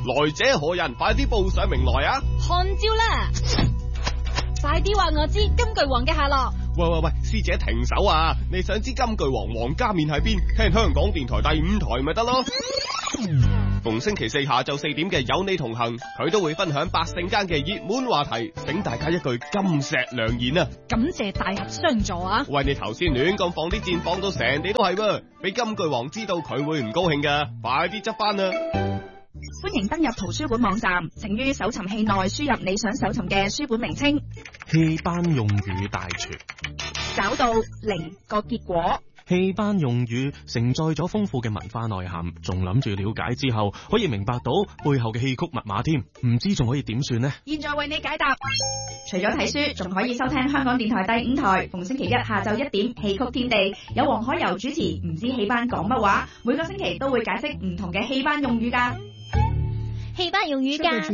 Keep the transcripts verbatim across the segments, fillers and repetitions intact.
來者何人？快啲報上名來啊！ 看招啦！快啲話我知金句王嘅下落。 喂喂喂，師姐停手啊！你想知金句王王家面喺邊？聽香港電台第五台咪得咯。逢星期四下晝四點嘅有你同行，佢都會分享百姓間嘅熱門話題，醒大家一句金石良言啊！ 感謝大俠相助啊！ 喂，你頭先亂咁放啲箭，放到成地都係喎，俾金句王知道佢會唔高興噶，快啲執翻啊！ 歡迎登入圖書館網站，請於搜尋器內輸入你想搜尋嘅書本名稱， 戲班用語大全， 找到零個結果。 戲班用語承載咗豐富嘅文化內涵，仲諗住了解之後可以明白到背後嘅戲曲密碼添，唔知仲可以點算呢？ 現在為你解答。除咗睇書，仲可以收聽香港電台第五台，逢星期一下晝一點戲曲天地，有黃海柔主持。唔知戲班講乜話，每個星期都會解釋唔同嘅戲班用語噶。 戲班用語噶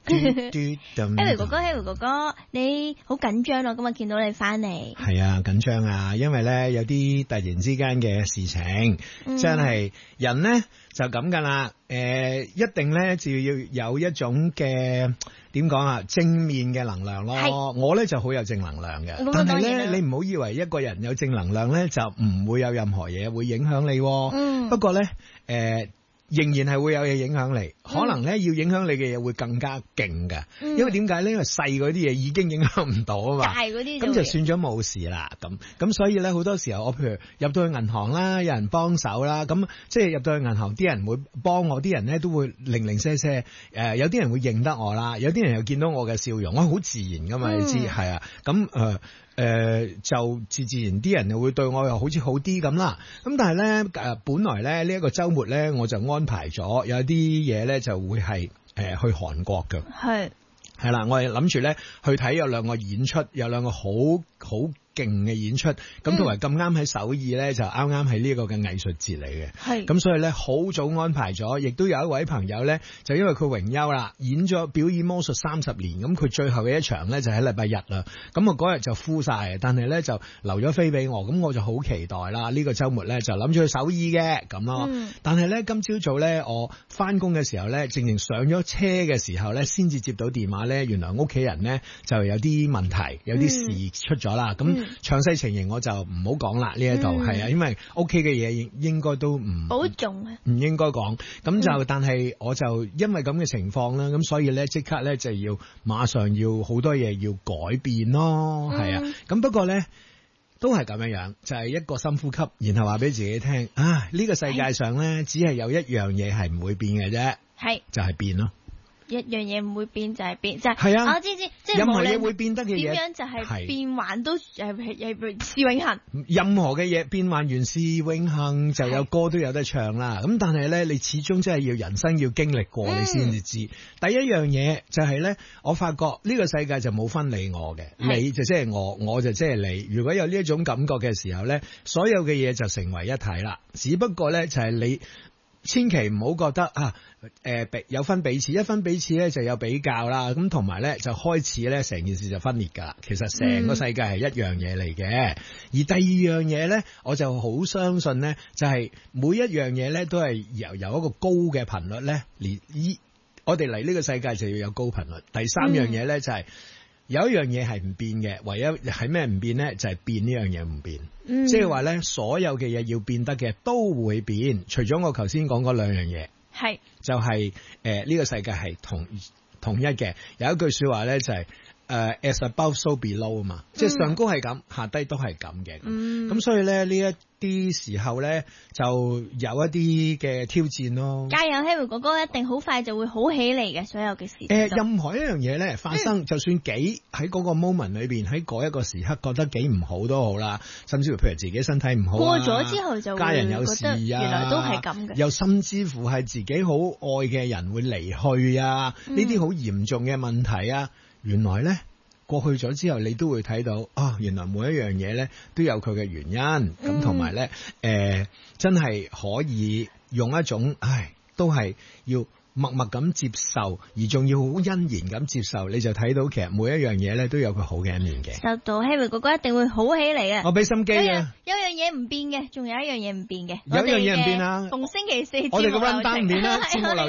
，Harry 哥哥，Harry哥哥，你好緊張咯，今日見到你翻嚟。 係啊，緊張啊，因為咧有啲突然之間嘅事情，嗯、真係人咧就咁噶啦。誒、呃，一定咧就要有一種嘅點講啊，正面嘅能量咯。我咧就好有正能量嘅，但係咧你唔好以為一個人有正能量咧就唔會有任何嘢會影響你。嗯，不過咧，誒、呃。仍然係會有嘢影響你，可能咧要影響你嘅嘢會更加勁㗎，嗯、因為點解咧？因為細嗰啲嘢已經影響唔到啊嘛，大嗰啲咁就算咗冇事啦。咁咁所以咧好多時候，我譬如入到去銀行啦，有人幫手啦，咁即係入到去銀行，啲人會幫我，啲人咧都會零零舍舍，誒有啲人會認得我啦，有啲人又見到我嘅笑容，我好自然噶嘛，嗯、你知係啊，咁誒。呃誒、呃，就自自然啲人又會對我又好似好啲咁啦。咁但係咧，誒、呃，本來咧呢一、這個周末咧，我就安排咗有啲嘢咧就會係誒、呃、去韓國嘅。係係啦，我係諗住咧去睇有兩個演出，有兩個好好勁嘅演出，咁同埋咁啱喺首爾咧，就啱啱喺呢個嘅藝術節嚟嘅。係咁，所以咧好早安排咗，亦都有一位朋友咧，就因為佢榮休啦，演咗表演魔術三十年，咁佢最後嘅一場咧就喺禮拜日啦。咁我嗰日就敷晒，但係咧就留咗飛俾我，咁我就好期待啦。呢、這個周末咧就諗住去首爾嘅咁咯。嗯、但係咧今朝早咧我翻工嘅時候咧，正正上咗車嘅時候咧，先至接到電話咧，原來屋企人咧就有啲問題，有啲事出咗啦。咁、嗯詳細情形我就唔好講啦，呢一度係啊，因為屋企嘅嘢應應該都唔保重啊，唔應該講。咁就、嗯、但係我就因為咁嘅情況啦，咁所以咧即刻咧就要馬上要好多嘢要改變咯，係、嗯、啊。咁不過咧都係咁樣樣，就係、是、一個深呼吸，然後話俾自己聽啊，呢、這個世界上咧只係有一樣嘢係唔會變嘅啫，係就係變咯。 一樣嘢唔會變就係變，就係、 係啊！ 我知知，即係任何嘢會變得嘅嘢， 點樣就係變幻都係係是永恆。 任何嘅嘢變幻原是永恆，就有歌都有得唱啦。咁但係咧，你始終真係要人生要經歷過，嗯、你先至知。第一樣嘢就係咧，我發覺呢個世界就冇分你我嘅，你就即係我，我就即係你。如果有呢一種感覺嘅時候咧，所有嘅嘢就成為一體啦。只不過咧就係你。千祈唔好覺得啊，誒、呃，有分彼此，一分彼此咧就有比較啦，咁同埋咧就開始咧成件事就分裂噶啦。其實成個世界係一樣嘢嚟嘅，嗯、而第二樣嘢咧，我就好相信咧，就係、是、每一樣嘢咧都係由由一個高嘅頻率咧，連依我哋嚟呢個世界就要有高頻率。第三樣嘢咧就係、是。有一樣嘢係唔變嘅，唯一係咩唔變咧？就係、是、變呢樣嘢唔變。嗯、即係話咧，所有嘅嘢要變得嘅都會變，除咗我頭先講嗰兩樣嘢。係是就係誒呢個世界係同統一嘅。有一句說話咧就係、是、誒、呃、as above so below 啊嘛，嗯、即係上高係咁，下低都係咁嘅。咁、嗯、所以咧呢一啲時候咧就有一啲嘅挑戰咯。 加油 Harry 哥哥，一定好快就會好起嚟嘅，所有嘅事誒、呃、 任何一樣嘢咧發生、嗯、就算幾喺嗰個 moment 裏邊，喺嗰一個時刻覺得幾唔好都好啦，甚至乎譬如自己身體唔好、啊、過咗之後就會家人有事啊，原來都係咁嘅，又甚至乎係自己好愛嘅人會離去啊，呢啲好嚴重嘅問題啊，原來咧過去咗之後，你都會睇到啊、哦，原來每一樣嘢咧都有佢嘅原因，咁同埋咧，誒，真係可以用一種，唉，都係要默默咁接受，而仲要好欣然咁接受，你就睇到其實每一樣嘢咧都有佢好嘅一面嘅。收到 Harry 哥哥一定會好起嚟嘅。我俾心機啊！有樣嘢唔變嘅，仲有一樣嘢唔變嘅。有一樣嘢唔變啊！逢星期四，我哋個 run down 唔變啦，節目流程。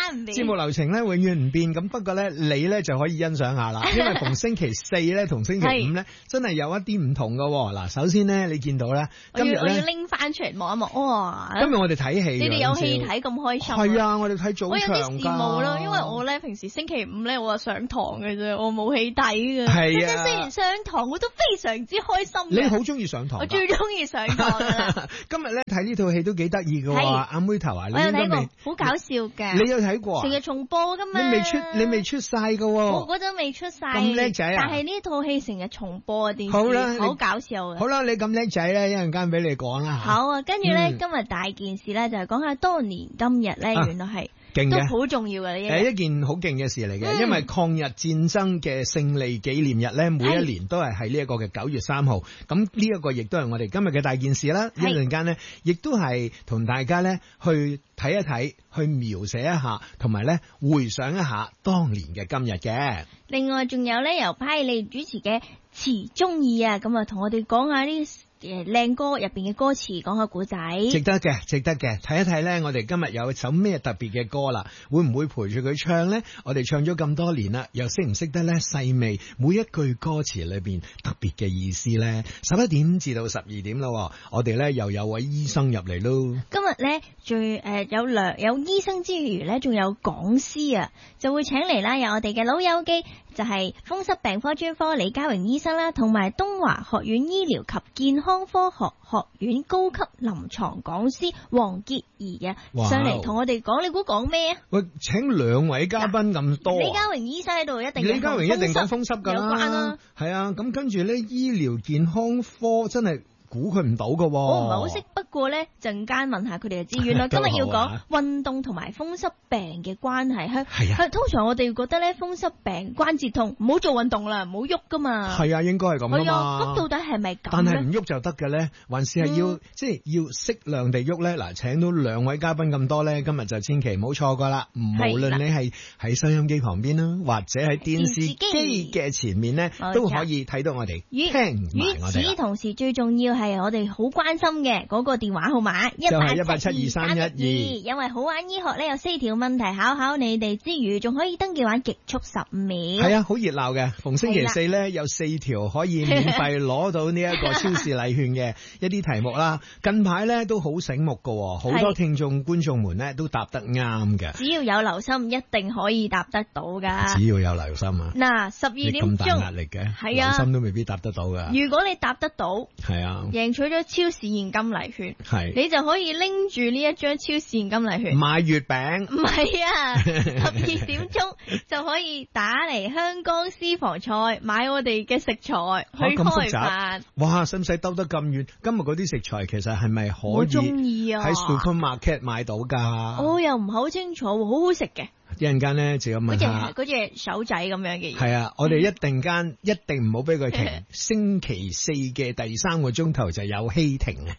唔變。 節目流程咧永遠唔變，咁不過咧你咧就可以欣賞下啦，因為逢星期四咧同星期五咧真係有一啲唔同噶。嗱，首先咧你見到咧今日咧我要拎翻出嚟望一望，哇！ 今日我哋睇戲， 你哋有戲睇咁開心？ 係啊，我哋睇早場㗎。 我有啲羨慕咯，因為我咧平時星期五咧我係上堂嘅啫，我冇戲睇嘅。 係啊， 雖然上堂我都非常之開心。 你好中意上堂？ 我最中意上堂啦。 今日咧睇呢套戲都幾得意嘅喎，阿妹頭啊，你我有睇過， 未好搞笑嘅。 你有睇過？ 成日重播噶嘛？ 你未出，你未出晒嘅喎。 我嗰陣未出晒。 咁叻仔啊！ 但係呢套戲成日重播啊，電視好啦， 好搞笑嘅。 好啦，你咁叻仔咧，一陣間俾你講啦。 好啊，跟住咧， 嗯、 今日大件事咧就係講下當年今日咧，原來係。都好重要嘅， 係一件好勁嘅事嚟嘅，嗯、因為抗日戰爭嘅勝利紀念日咧，每一年都係喺呢一個嘅九月三號。咁呢一個亦都係我哋今日嘅大件事啦。一陣間咧，亦都係同大家咧去睇一睇，去描寫一下，同埋咧回想一下當年嘅今日嘅。 另外仲有咧由派利主持嘅詞中意啊，咁啊同我哋講下啲誒靚歌入邊嘅歌詞，講下古仔， 值得嘅，值得嘅。睇一睇咧，我哋今日有首咩特別嘅歌啦？會唔會陪住佢唱咧？我哋唱咗咁多年啦，又識唔識得咧細味每一句歌詞裏邊特別嘅意思咧？十一點至到十二點咯，我哋咧又有位醫生入嚟咯。 今日咧最誒有兩有醫生之餘咧，仲有講師啊，就會請嚟啦，有我哋嘅老友記。就係風濕病科專科李家榮醫生啦，同埋東華學院醫療及健康科學學院高級臨床講師黃潔儀啊，上嚟同我哋講，你估講咩啊？ 喂，請兩位嘉賓咁多， 李家榮醫生喺度一定， 李家榮一定講風濕噶啦，係啊，咁跟住咧醫療健康科真係。估佢唔到㗎喎， 我唔係好識，不過咧陣間問下佢哋就知。原來今日要講運動同埋風濕病嘅關係。係啊，通常我哋覺得咧風濕病關節痛，唔好做運動啦，唔好喐噶嘛。 係啊，應該係咁噶嘛。 咁到底係咪咁？ 但係唔喐就得嘅咧，還是係要、嗯、即係要適量地喐咧？嗱，請到兩位嘉賓咁多咧，今日就千祈唔好錯過啦。無論你係喺收音機旁邊啦，或者喺電視機嘅前面咧，都可以睇到我哋聽埋我哋。與此同時，最重要係我哋好關心嘅嗰個電話號碼一八一八七二三一二，因為好玩醫學咧有四條問題考考你哋之餘，仲可以登記玩極速十五秒。係啊，好熱鬧嘅。逢星期四咧有四條可以免費攞到呢一個超市禮券嘅一啲題目啦。近排咧都好醒目㗎，好多聽眾觀眾們咧都答得啱嘅。只要有留心，一定可以答得到噶。只要有留心啊！嗱，十二點鐘咁大壓力嘅，係啊，留心都未必答得到噶。如果你答得到，係啊，贏取咗超市現金禮券，係你就可以拎住呢一張超市現金禮券買月餅。唔係啊，十二點鐘就可以打嚟香江私房菜買我哋嘅食材去開飯。哇，使唔使兜得咁遠？今日嗰啲食材其實係咪可以？我中意啊！喺 supermarket 買到噶。我又唔係好清楚，好好食嘅。一陣間咧就要問下嗰隻手仔咁樣嘅嘢。係啊，我哋一陣間一定唔好俾佢停。星期四嘅第三個鐘頭就有希停啊！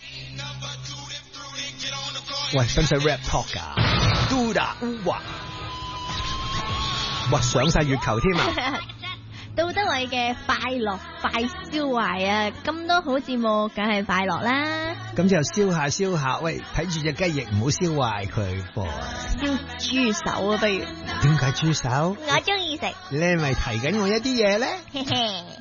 喂，使唔使 rap talk 噶 ？Do da u 哇！哇，上晒月球添啊！杜德偉嘅快樂快燒懷啊！咁多好節目，梗係快樂啦！咁就燒下燒下，喂，睇住隻雞翼唔好燒壞佢噃。燒豬手啊，不如？點解豬手？我中意食。你係咪提緊我一啲嘢咧？嘿嘿。